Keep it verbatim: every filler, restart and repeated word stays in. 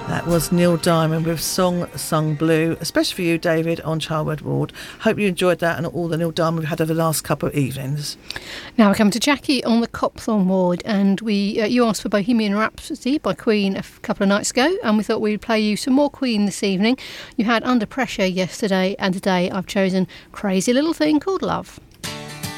That was Neil Diamond with Song Sung Blue, especially for you, David, on Childward Ward. Hope you enjoyed that and all the Neil Diamond we've had over the last couple of evenings. Now we're coming to Jackie on the Copthorne Ward, and we uh, you asked for Bohemian Rhapsody by Queen a f- couple of nights ago, and we thought we'd play you some more Queen this evening. You had Under Pressure yesterday, and today I've chosen Crazy Little Thing Called Love.